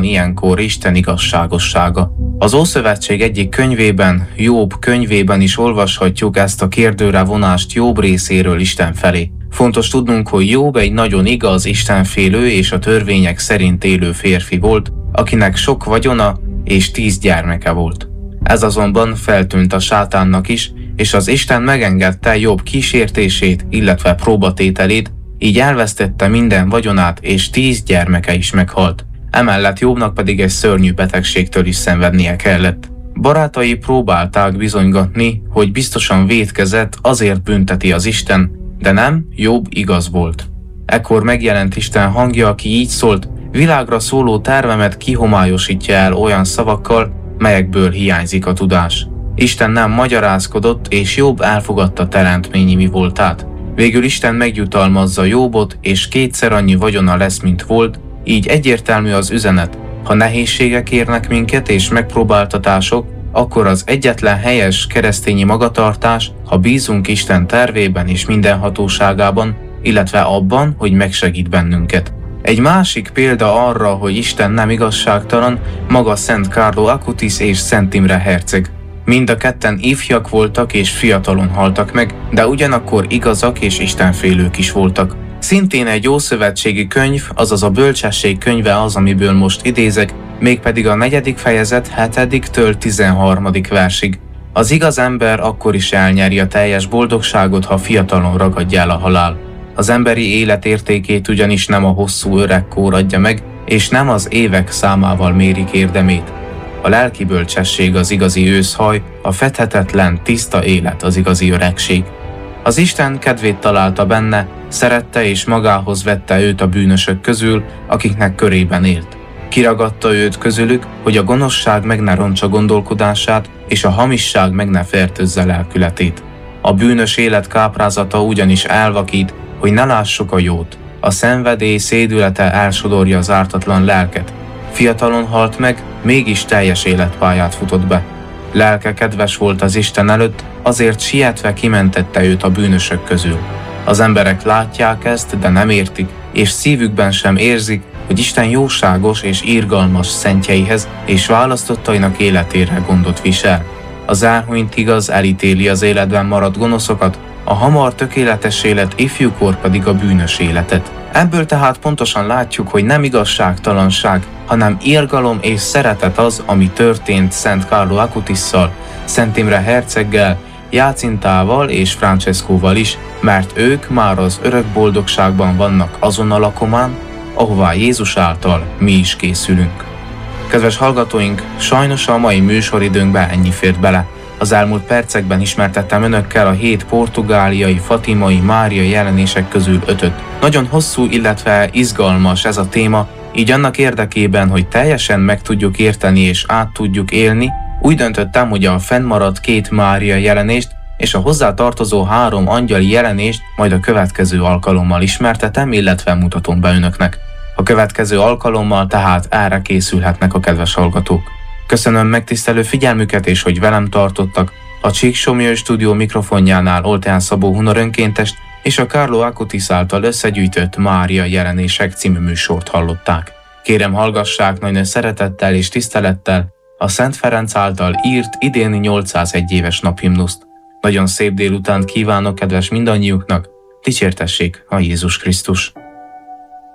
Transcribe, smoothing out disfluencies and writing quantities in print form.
ilyenkor Isten igazságossága. Az Ószövetség egyik könyvében, Jobb könyvében is olvashatjuk ezt a kérdőre vonást Jobb részéről Isten felé. Fontos tudnunk, hogy Jobb egy nagyon igaz, istenfélő és a törvények szerint élő férfi volt, akinek sok vagyona és 10 gyermeke volt. Ez azonban feltűnt a sátánnak is, és az Isten megengedte Jobb kísértését, illetve próbatételét, így elvesztette minden vagyonát, és 10 gyermeke is meghalt. Emellett Jobbnak pedig egy szörnyű betegségtől is szenvednie kellett. Barátai próbálták bizonygatni, hogy biztosan vétkezett, azért bünteti az Isten, de nem, Jobb igaz volt. Ekkor megjelent Isten hangja, aki így szólt: világra szóló tervemet kihomályosítja el olyan szavakkal, melyekből hiányzik a tudás. Isten nem magyarázkodott, és Jobb elfogadta teremtményi mi voltát. Végül Isten megjutalmazza Jobbot, és 2-szer annyi vagyona lesz, mint volt, így egyértelmű az üzenet. Ha nehézségek érnek minket és megpróbáltatások, akkor az egyetlen helyes keresztényi magatartás, ha bízunk Isten tervében és mindenhatóságában, illetve abban, hogy megsegít bennünket. Egy másik példa arra, hogy Isten nem igazságtalan, maga Szent Carlo Acutis és Szent Imre herceg. Mind a ketten ifjak voltak és fiatalon haltak meg, de ugyanakkor igazak és istenfélők is voltak. Szintén egy ószövetségi könyv, azaz a Bölcsesség könyve az, amiből most idézek, mégpedig a 4. fejezet 7-től 13. versig. Az igaz ember akkor is elnyeri a teljes boldogságot, ha fiatalon ragadja el a halál. Az emberi élet értékét ugyanis nem a hosszú öregkor adja meg, és nem az évek számával mérik érdemét. A lelki bölcsesség az igazi őszhaj, a fedhetetlen, tiszta élet az igazi öregség. Az Isten kedvét találta benne, szerette és magához vette őt a bűnösök közül, akiknek körében élt. Kiragadta őt közülük, hogy a gonoszság meg ne rontsa gondolkodását, és a hamisság meg ne fertőzze lelkületét. A bűnös élet káprázata ugyanis elvakít, hogy ne lássuk a jót. A szenvedély szédülete elsodorja az ártatlan lelket. Fiatalon halt meg, mégis teljes életpályát futott be. Lelke kedves volt az Isten előtt, azért sietve kimentette őt a bűnösök közül. Az emberek látják ezt, de nem értik, és szívükben sem érzik, hogy Isten jóságos és irgalmas szentjeihez és választottainak életére gondot visel. Az elhunyt igaz elítéli az életben maradt gonoszokat, a hamar tökéletes élet ifjúkor pedig a bűnös életet. Ebből tehát pontosan látjuk, hogy nem igazságtalanság, hanem irgalom és szeretet az, ami történt Szent Carlo Acutisszal, Szent Imre herceggel, Jácintával és Francescóval is, mert ők már az örök boldogságban vannak azon a lakomán, ahová Jézus által mi is készülünk. Kedves hallgatóink, sajnos a mai műsoridőnkbe ennyi fért bele. Az elmúlt percekben ismertettem önökkel a 7 portugáliai, fatimai Mária jelenések közül 5-öt. Nagyon hosszú, illetve izgalmas ez a téma, így annak érdekében, hogy teljesen meg tudjuk érteni és át tudjuk élni, úgy döntöttem, hogy a fennmaradt 2 Mária jelenést és a hozzá tartozó 3 angyali jelenést majd a következő alkalommal ismertetem, illetve mutatom be önöknek. A következő alkalommal tehát erre készülhetnek a kedves hallgatók. Köszönöm megtisztelő figyelmüket, és hogy velem tartottak. A Csíksomlyai stúdió mikrofonjánál Olteán Szabó Hunor önkéntest és a Carlo Acutis által összegyűjtött Mária jelenések című műsort hallották. Kérem, hallgassák nagyon szeretettel és tisztelettel a Szent Ferenc által írt idéni 801 éves naphimnuszt. Nagyon szép délutánt kívánok kedves mindannyiuknak, dicsértessék a Jézus Krisztus!